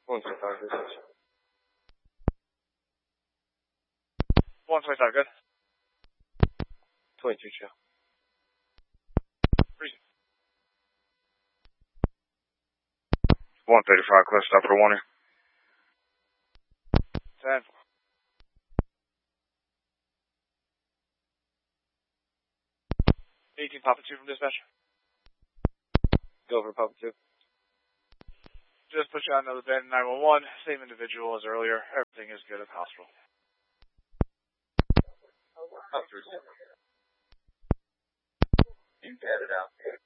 125, business. 125, good. 22, chill. Reason. 135, close stop for warning. 10. Papa 2 from dispatch. Go for Papa 2. Just push out another bed in 911. Same individual as earlier. Everything is good at the hospital. Up 3. You got it out.